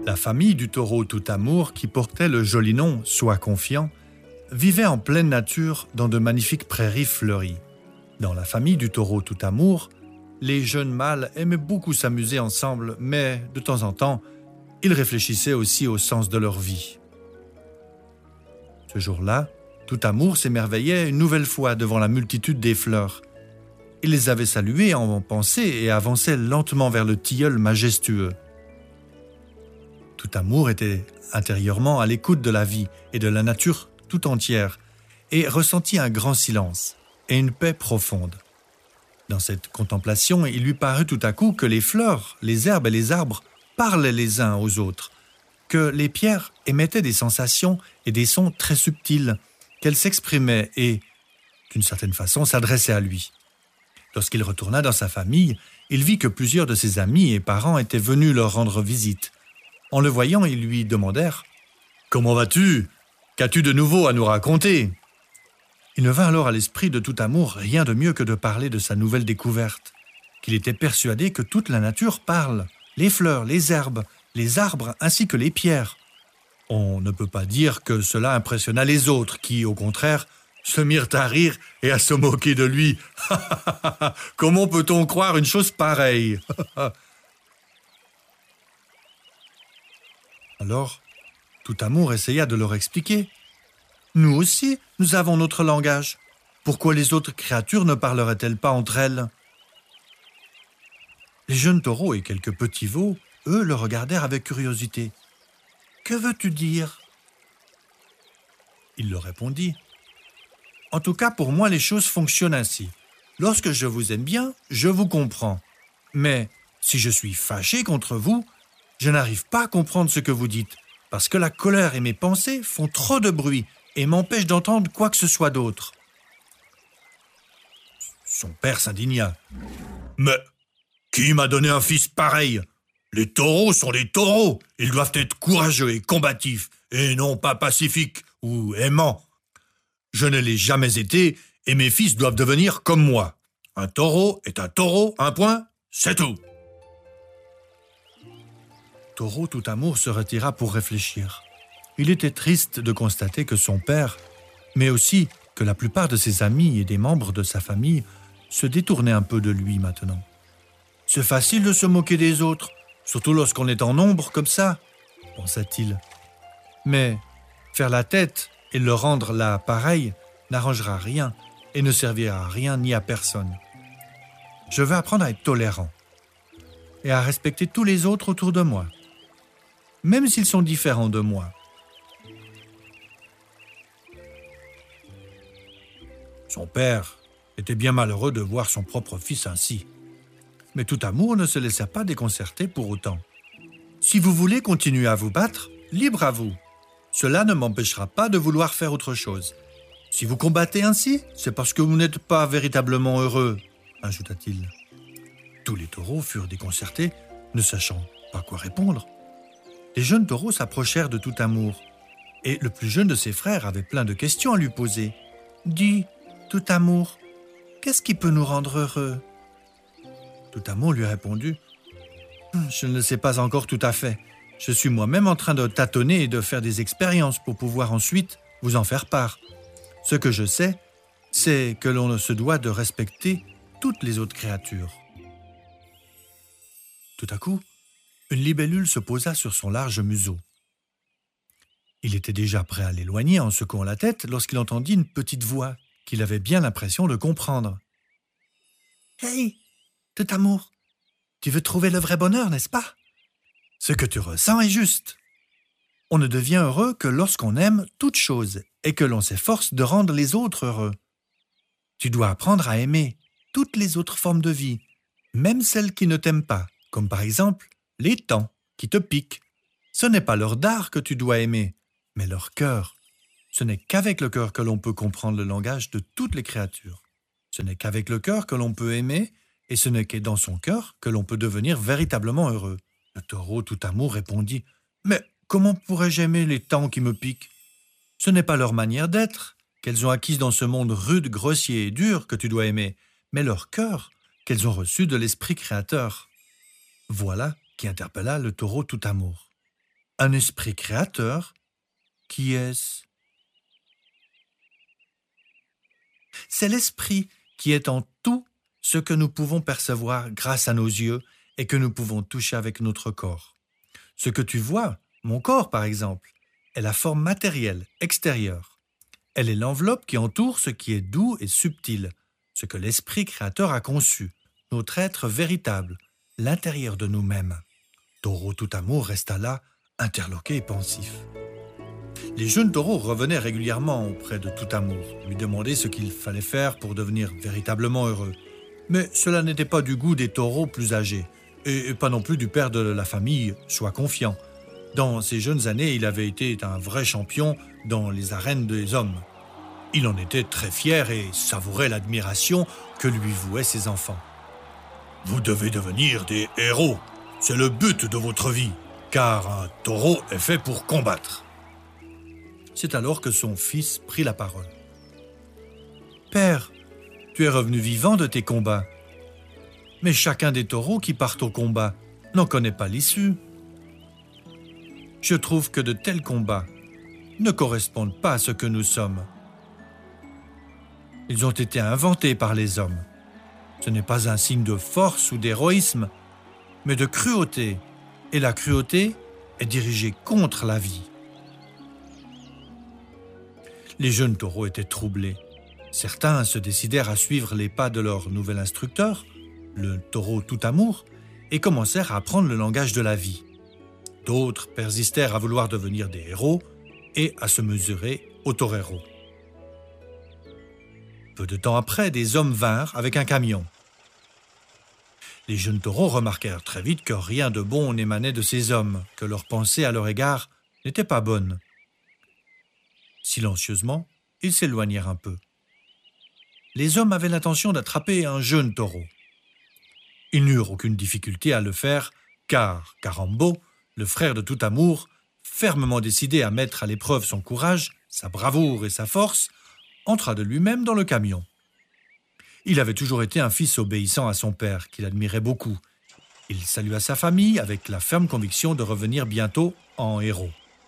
La famille du taureau tout amour, qui portait le joli nom « Sois confiant », vivait en pleine nature dans de magnifiques prairies fleuries. Dans la famille du taureau tout amour, les jeunes mâles aimaient beaucoup s'amuser ensemble, mais de temps en temps, ils réfléchissaient aussi au sens de leur vie. Ce jour-là, tout amour s'émerveillait une nouvelle fois devant la multitude des fleurs. Il les avait saluées en pensée et avançait lentement vers le tilleul majestueux. Tout amour était intérieurement à l'écoute de la vie et de la nature tout entière et ressentit un grand silence et une paix profonde. Dans cette contemplation, il lui parut tout à coup que les fleurs, les herbes et les arbres parlent les uns aux autres, que les pierres émettaient des sensations et des sons très subtils, qu'elles s'exprimaient et, d'une certaine façon, s'adressaient à lui. Lorsqu'il retourna dans sa famille, il vit que plusieurs de ses amis et parents étaient venus leur rendre visite. En le voyant, ils lui demandèrent « Comment vas-tu ? Qu'as-tu de nouveau à nous raconter ?» Il ne vint alors à l'esprit de tout amour rien de mieux que de parler de sa nouvelle découverte, qu'il était persuadé que toute la nature parle, les fleurs, les herbes, les arbres ainsi que les pierres. On ne peut pas dire que cela impressionna les autres qui, au contraire, se mirent à rire et à se moquer de lui. « Comment peut-on croire une chose pareille ?» Alors, tout amour essaya de leur expliquer. « Nous aussi, nous avons notre langage. Pourquoi les autres créatures ne parleraient-elles pas entre elles ?» Les jeunes taureaux et quelques petits veaux, eux, le regardèrent avec curiosité. « Que veux-tu dire ?» Il leur répondit. « En tout cas, pour moi, les choses fonctionnent ainsi. Lorsque je vous aime bien, je vous comprends. Mais si je suis fâché contre vous, je n'arrive pas à comprendre ce que vous dites, parce que la colère et mes pensées font trop de bruit et m'empêchent d'entendre quoi que ce soit d'autre. » Son père s'indigna. « Mais qui m'a donné un fils pareil ? Les taureaux sont des taureaux. Ils doivent être courageux et combatifs, et non pas pacifiques ou aimants. Je ne l'ai jamais été, et mes fils doivent devenir comme moi. Un taureau est un taureau, un point, c'est tout. » Taureau tout amour se retira pour réfléchir. Il était triste de constater que son père, mais aussi que la plupart de ses amis et des membres de sa famille se détournaient un peu de lui maintenant. « C'est facile de se moquer des autres, surtout lorsqu'on est en nombre comme ça, » pensa-t-il. Mais faire la tête et le rendre là pareil n'arrangera rien et ne servira à rien ni à personne. Je veux apprendre à être tolérant et à respecter tous les autres autour de moi, même s'ils sont différents de moi. Son père était bien malheureux de voir son propre fils ainsi. Mais tout amour ne se laissa pas déconcerter pour autant. « Si vous voulez continuer à vous battre, libre à vous. Cela ne m'empêchera pas de vouloir faire autre chose. Si vous combattez ainsi, c'est parce que vous n'êtes pas véritablement heureux, » ajouta-t-il. Tous les taureaux furent déconcertés, ne sachant pas quoi répondre. Les jeunes taureaux s'approchèrent de tout amour, et le plus jeune de ses frères avait plein de questions à lui poser. « Dis, tout amour, qu'est-ce qui peut nous rendre heureux ?» Tout amour lui répondit « Je ne le sais pas encore tout à fait. Je suis moi-même en train de tâtonner et de faire des expériences pour pouvoir ensuite vous en faire part. Ce que je sais, c'est que l'on se doit de respecter toutes les autres créatures. » Tout à coup, une libellule se posa sur son large museau. Il était déjà prêt à l'éloigner en secouant la tête lorsqu'il entendit une petite voix qu'il avait bien l'impression de comprendre. « Hey, tout amour, tu veux trouver le vrai bonheur, n'est-ce pas ? Ce que tu ressens est juste. On ne devient heureux que lorsqu'on aime toute chose et que l'on s'efforce de rendre les autres heureux. Tu dois apprendre à aimer toutes les autres formes de vie, même celles qui ne t'aiment pas, comme par exemple les taons qui te piquent. Ce n'est pas leur dard que tu dois aimer, mais leur cœur. Ce n'est qu'avec le cœur que l'on peut comprendre le langage de toutes les créatures. Ce n'est qu'avec le cœur que l'on peut aimer, et ce n'est que dans son cœur que l'on peut devenir véritablement heureux. » Le taureau tout amour répondit « Mais comment pourrais-je aimer les taons qui me piquent ? Ce n'est pas leur manière d'être, qu'elles ont acquise dans ce monde rude, grossier et dur que tu dois aimer, mais leur cœur, qu'elles ont reçu de l'esprit créateur. » Voilà qui interpella le taureau tout amour. un esprit créateur. Qui est-ce? C'est l'esprit qui est en tout ce que nous pouvons percevoir grâce à nos yeux et que nous pouvons toucher avec notre corps. Ce que tu vois, mon corps par exemple, est la forme matérielle, extérieure. Elle est l'enveloppe qui entoure ce qui est doux et subtil, ce que l'esprit créateur a conçu, notre être véritable, l'intérieur de nous-mêmes. Taureau tout amour resta là, interloqué et pensif. Les jeunes taureaux revenaient régulièrement auprès de tout amour, lui demandaient ce qu'il fallait faire pour devenir véritablement heureux. Mais cela n'était pas du goût des taureaux plus âgés, et pas non plus du père de la famille, Sois confiant. Dans ses jeunes années, il avait été un vrai champion dans les arènes des hommes. Il en était très fier et savourait l'admiration que lui vouaient ses enfants. « Vous devez devenir des héros, c'est le but de votre vie, car un taureau est fait pour combattre. » C'est alors que son fils prit la parole. « Père, tu es revenu vivant de tes combats. Mais chacun des taureaux qui partent au combat n'en connaît pas l'issue. Je trouve que de tels combats ne correspondent pas à ce que nous sommes. Ils ont été inventés par les hommes. Ce n'est pas un signe de force ou d'héroïsme, mais de cruauté. Et la cruauté est dirigée contre la vie. » Les jeunes taureaux étaient troublés. Certains se décidèrent à suivre les pas de leur nouvel instructeur, le taureau tout amour, et commencèrent à apprendre le langage de la vie. D'autres persistèrent à vouloir devenir des héros et à se mesurer aux toreros. Peu de temps après, des hommes vinrent avec un camion. Les jeunes taureaux remarquèrent très vite que rien de bon n'émanait de ces hommes, que leurs pensées à leur égard n'étaient pas bonnes. Silencieusement, ils s'éloignèrent un peu. Les hommes avaient l'intention d'attraper un jeune taureau. Ils n'eurent aucune difficulté à le faire, car Carambo, le frère de tout amour, fermement décidé à mettre à l'épreuve son courage, sa bravoure et sa force, entra de lui-même dans le camion. Il avait toujours été un fils obéissant à son père, qu'il admirait beaucoup. Il salua sa famille avec la ferme conviction de revenir bientôt en héros.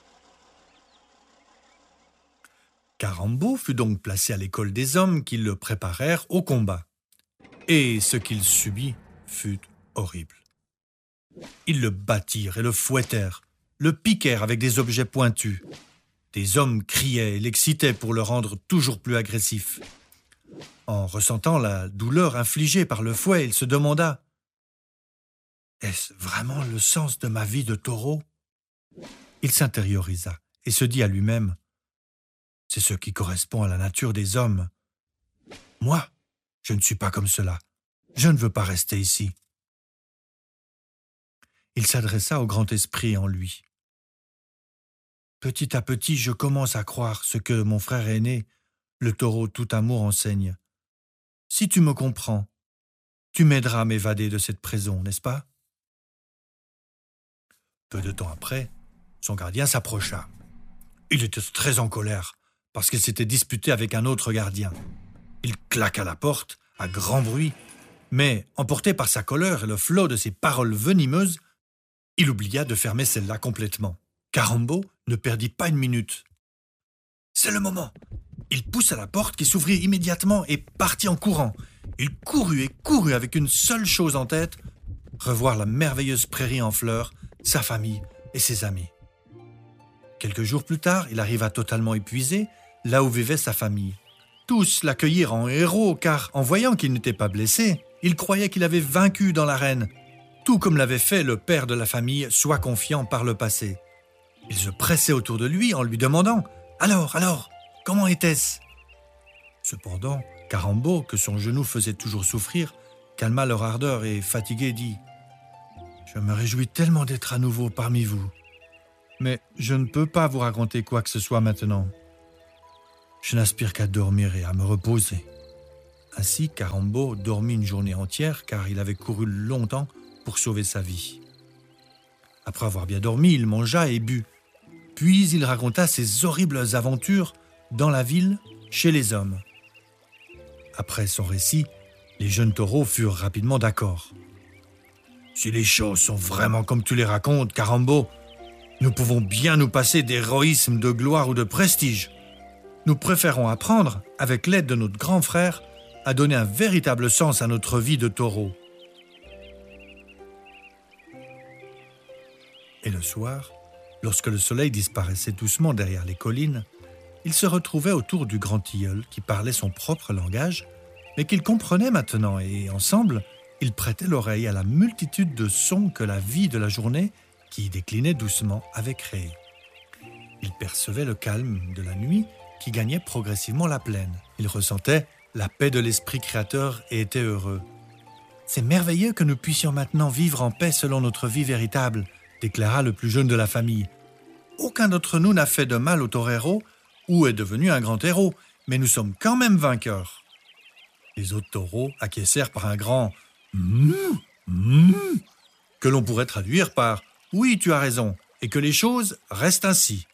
Carambo fut donc placé à l'école des hommes qui le préparèrent au combat. Et ce qu'il subit fut horrible. Ils le battirent et le fouettèrent, le piquèrent avec des objets pointus. Des hommes criaient et l'excitaient pour le rendre toujours plus agressif. En ressentant la douleur infligée par le fouet, il se demanda « Est-ce vraiment le sens de ma vie de taureau ?» Il s'intériorisa et se dit à lui-même « C'est ce qui correspond à la nature des hommes. Moi, je ne suis pas comme cela. Je ne veux pas rester ici. » Il s'adressa au grand esprit en lui. « Petit à petit, je commence à croire ce que mon frère aîné, le taureau tout amour, enseigne. Si tu me comprends, tu m'aideras à m'évader de cette prison, n'est-ce pas ?» Peu de temps après, son gardien s'approcha. Il était très en colère parce qu'il s'était disputé avec un autre gardien. Il claqua la porte à grand bruit, mais emporté par sa colère et le flot de ses paroles venimeuses, il oublia de fermer celle-là complètement. Carambo ne perdit pas une minute. « C'est le moment !» Il poussa la porte qui s'ouvrit immédiatement et partit en courant. Il courut et courut avec une seule chose en tête, revoir la merveilleuse prairie en fleurs, sa famille et ses amis. Quelques jours plus tard, il arriva totalement épuisé, là où vivait sa famille. Tous l'accueillirent en héros, car en voyant qu'il n'était pas blessé, ils croyaient qu'il avait vaincu dans l'arène, tout comme l'avait fait le père de la famille, Sois confiant par le passé. Ils se pressaient autour de lui en lui demandant « Alors, comment était-ce » Cependant, Carambo, que son genou faisait toujours souffrir, calma leur ardeur et, fatigué, dit « Je me réjouis tellement d'être à nouveau parmi vous. Mais je ne peux pas vous raconter quoi que ce soit maintenant. Je n'aspire qu'à dormir et à me reposer. » Ainsi, Carambo dormit une journée entière car il avait couru longtemps pour sauver sa vie. Après avoir bien dormi, il mangea et but. Puis il raconta ses horribles aventures dans la ville, chez les hommes. Après son récit, les jeunes taureaux furent rapidement d'accord. « Si les choses sont vraiment comme tu les racontes, Carambo, Nous pouvons bien nous passer d'héroïsme, de gloire ou de prestige. Nous préférons apprendre, avec l'aide de notre grand frère, à donner un véritable sens à notre vie de taureau. Et le soir, lorsque le soleil disparaissait doucement derrière les collines, ils se retrouvaient autour du grand tilleul qui parlait son propre langage, mais qu'ils comprenaient maintenant et, ensemble, ils prêtaient l'oreille à la multitude de sons que la vie de la journée, qui déclinait doucement, avait créés. Ils percevaient le calme de la nuit qui gagnait progressivement la plaine. Ils ressentaient la paix de l'esprit créateur et étaient heureux. « C'est merveilleux que nous puissions maintenant vivre en paix selon notre vie véritable », déclara le plus jeune de la famille. « Aucun d'entre nous n'a fait de mal au torero ou est devenu un grand héros, mais nous sommes quand même vainqueurs. » Les autres taureaux acquiescèrent par un grand « que l'on pourrait traduire par « oui, tu as raison » et que les choses restent ainsi.